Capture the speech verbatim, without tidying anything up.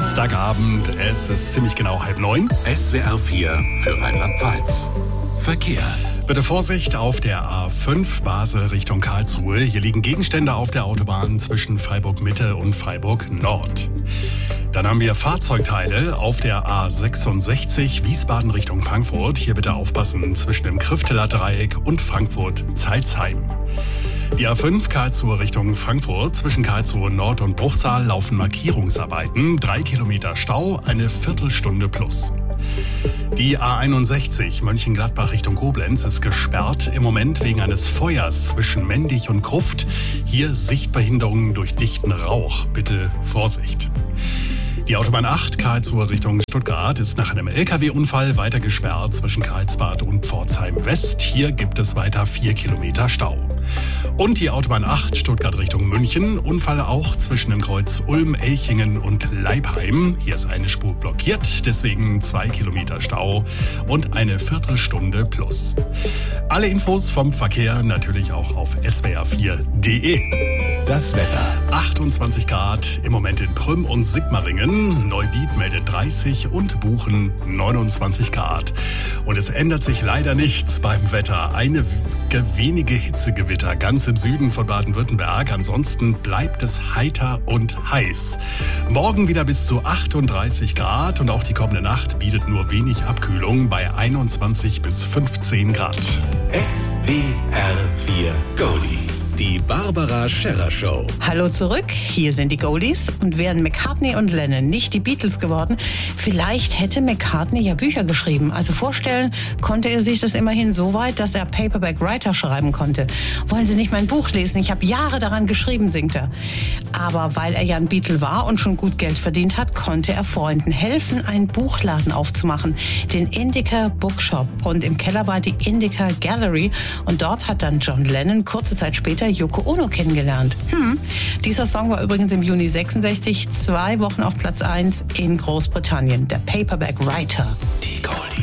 Dienstagabend, es ist ziemlich genau halb neun. S W R vier für Rheinland-Pfalz. Verkehr. Bitte Vorsicht auf der A fünf Basel Richtung Karlsruhe. Hier liegen Gegenstände auf der Autobahn zwischen Freiburg Mitte und Freiburg Nord. Dann haben wir Fahrzeugteile auf der A sechsundsechzig Wiesbaden Richtung Frankfurt. Hier bitte aufpassen zwischen dem Krifteler Dreieck und Frankfurt-Zeilsheim. Die A fünf Karlsruhe Richtung Frankfurt. Zwischen Karlsruhe Nord und Bruchsal laufen Markierungsarbeiten. Drei Kilometer Stau, eine Viertelstunde plus. Die A einundsechzig Mönchengladbach Richtung Koblenz ist gesperrt. Im Moment wegen eines Feuers zwischen Mendig und Gruft. Hier Sichtbehinderungen durch dichten Rauch. Bitte Vorsicht. Die Autobahn acht Karlsruhe Richtung Stuttgart ist nach einem L K W-Unfall weiter gesperrt zwischen Karlsbad und Pforzheim West. Hier gibt es weiter vier Kilometer Stau. Und die Autobahn acht Stuttgart Richtung München. Unfall auch zwischen dem Kreuz Ulm, Elchingen und Leibheim. Hier ist eine Spur blockiert, deswegen zwei Kilometer Stau und eine Viertelstunde plus. Alle Infos vom Verkehr natürlich auch auf S W R vier punkt de. Das Wetter. achtundzwanzig Grad im Moment in Prüm und Sigmaringen. Neuwied meldet dreißig und Buchen neunundzwanzig Grad. Und es ändert sich leider nichts beim Wetter. Eine wenige Hitzegewitter ganz im Süden von Baden-Württemberg. Ansonsten bleibt es heiter und heiß. Morgen wieder bis zu achtunddreißig Grad und auch die kommende Nacht bietet nur wenig Abkühlung bei einundzwanzig bis fünfzehn Grad. S W R vier Goldies. Die Barbara Scherrer Show. Hallo zurück, hier sind die Goldies. Und wären McCartney und Lennon nicht die Beatles geworden, vielleicht hätte McCartney ja Bücher geschrieben. Also vorstellen konnte er sich das immerhin so weit, dass er Paperback Writer schreiben konnte. Wollen Sie nicht mein Buch lesen? Ich habe Jahre daran geschrieben, singt er. Aber weil er ja ein Beatle war und schon gut Geld verdient hat, konnte er Freunden helfen, einen Buchladen aufzumachen, den Indica Bookshop. Und im Keller war die Indica Gallery. Und dort hat dann John Lennon kurze Zeit später Yoko Ono kennengelernt. Hm. Dieser Song war übrigens im Juni sechsundsechzig zwei Wochen auf Platz eins in Großbritannien. Der Paperback Writer. Die Goldies.